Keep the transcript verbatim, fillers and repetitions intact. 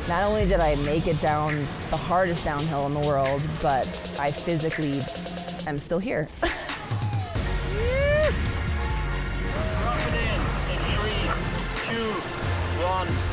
Not only did I make it down the hardest downhill in the world, but I physically am still here. Drop it in in three, two, one.